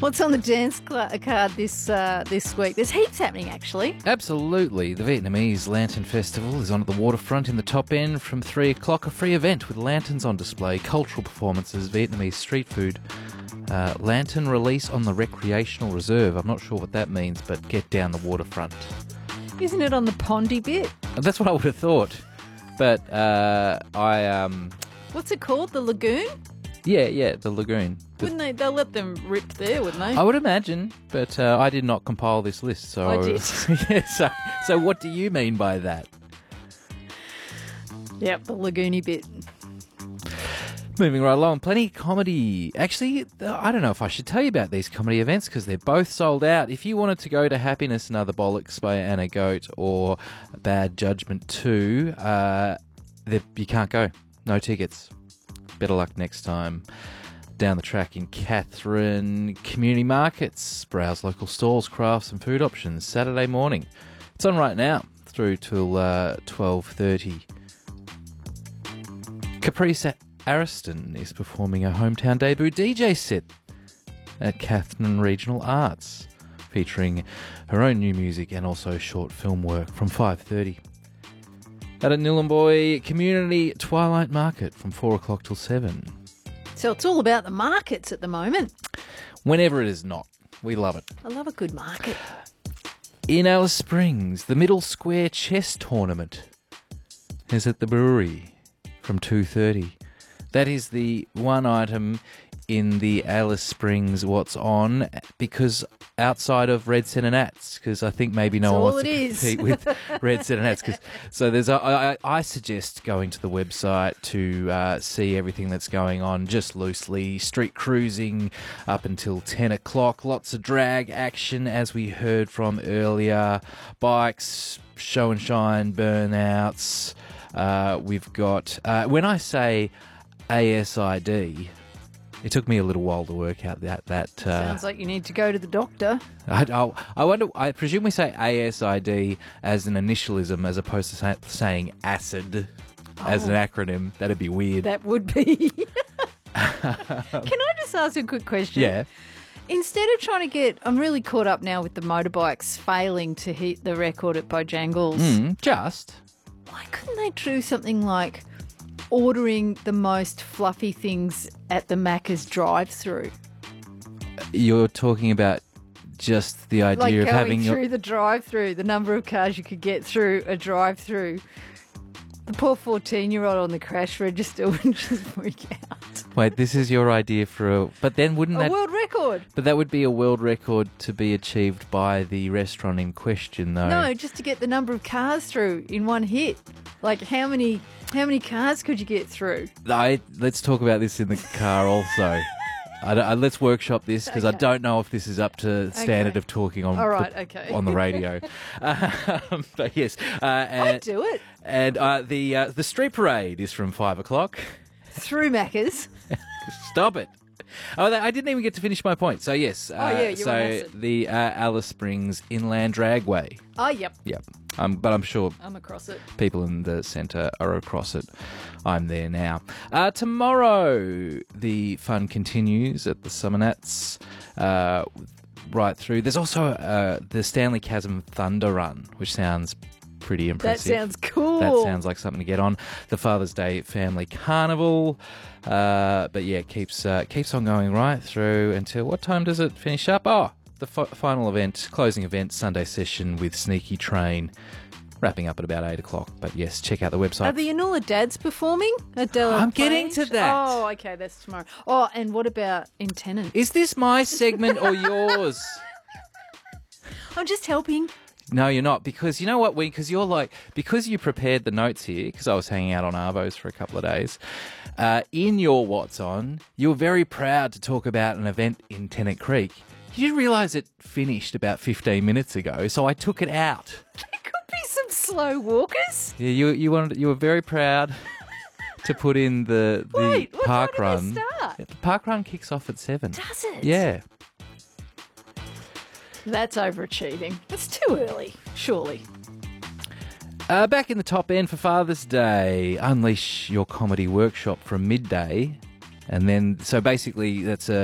What's on the dance card this week? There's heaps happening, actually. Absolutely. The Vietnamese Lantern Festival is on at the waterfront in the top end from 3 o'clock. A free event with lanterns on display, cultural performances, Vietnamese street food. Lantern release on the recreational reserve. I'm not sure what that means, but get down the waterfront. Isn't it on the pondy bit? That's what I would have thought. But What's it called? The lagoon? Yeah, the lagoon. Wouldn't they? They'll let them rip there, wouldn't they? I would imagine, but I did not compile this list. So I did. Yeah, so what do you mean by that? Yep, the lagoony bit. Moving right along, plenty of comedy. Actually, I don't know if I should tell you about these comedy events because they're both sold out. If you wanted to go to Happiness and Other Bollocks by Anna Goat or Bad Judgment 2, you can't go. No tickets. Better luck next time. Down the track in Katherine, community markets. Browse local stalls, crafts and food options. Saturday morning. It's on right now through till 12:30. Caprice Ariston is performing a hometown debut DJ set at Katherine Regional Arts, featuring her own new music and also short film work from 5:30. At a Nhulunbuy Community Twilight Market from 4 o'clock till 7. So it's all about the markets at the moment. Whenever it is not. We love it. I love a good market. In Alice Springs, the Middle Square Chess Tournament is at the brewery from 2:30. That is the one item in the Alice Springs What's On, because outside of Red Set and Nats, because I think maybe no one wants to compete with Red Set and Nats. So I suggest going to the website to see everything that's going on, just loosely. Street cruising up until 10 o'clock. Lots of drag action, as we heard from earlier. Bikes, show and shine, burnouts. We've got, when I say ASID, it took me a little while to work out that Sounds like you need to go to the doctor. I wonder. I presume we say ASID as an initialism as opposed to saying ACID as an acronym. That'd be weird. That would be. Can I just ask a quick question? Yeah. Instead of trying to get, I'm really caught up now with the motorbikes failing to hit the record at Bojangles. Why couldn't they do something like ordering the most fluffy things at the Macca's drive-through? You're talking about just the idea of having through the drive-through, the number of cars you could get through a drive-through. The poor 14-year-old on the crash register would just freak out. Wait, this is your idea for but then wouldn't that... A world record. But that would be a world record to be achieved by the restaurant in question, though. No, just to get the number of cars through in one hit. Like, how many cars could you get through? Let's talk about this in the car also. Let's workshop this because I don't know if this is up to standard of talking on on the radio. But yes, I'd do it. And the street parade is from 5 o'clock through Macca's. Stop it. Oh, I didn't even get to finish my point. So yes, the Alice Springs Inland Dragway. Oh, yep. But I'm sure I'm across it. People in the centre are across it. I'm there now. Tomorrow, the fun continues at the Summer Nats right through. There's also the Stanley Chasm Thunder Run, which sounds pretty impressive. That sounds cool. That sounds like something to get on. The Father's Day Family Carnival. But yeah, it keeps on going right through until, what time does it finish up? Oh, the final event, closing event, Sunday session with Sneaky Train, wrapping up at about 8 o'clock. But yes, check out the website. Are the Yanola Dads performing at Della I'm getting to that. Oh, okay, that's tomorrow. Oh, and what about in Tennant? Is this my segment or yours? I'm just helping. No, you're not, because you know what, because you prepared the notes here, because I was hanging out on Arvo's for a couple of days. In your What's On, you were very proud to talk about an event in Tennant Creek. You didn't realise it finished about 15 minutes ago, so I took it out. There could be some slow walkers. Yeah, you were very proud to put in the park run. What time did it start? The park run kicks off at 7. Does it? Yeah. That's overachieving. It's too early, surely. Back in the top end for Father's Day, unleash your comedy workshop from midday. And then, so basically that's a